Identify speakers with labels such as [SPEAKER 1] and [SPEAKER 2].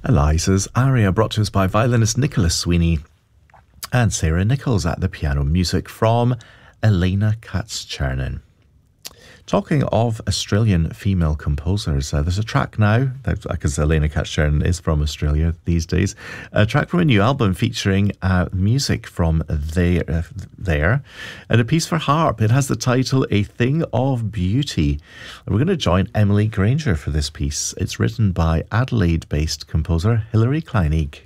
[SPEAKER 1] Eliza's aria, brought to us by violinist Nicholas Sweeney and Sarah Nichols at the piano. Music from Elena Katz-Chernin. Talking of Australian female composers, there's a track now, because Elena Katz-Chernin is from Australia these days, a track from a new album featuring music from there, and a piece for harp. It has the title A Thing of Beauty. We're going to join Emily Granger for this piece. It's written by Adelaide-based composer Hilary Kleinig.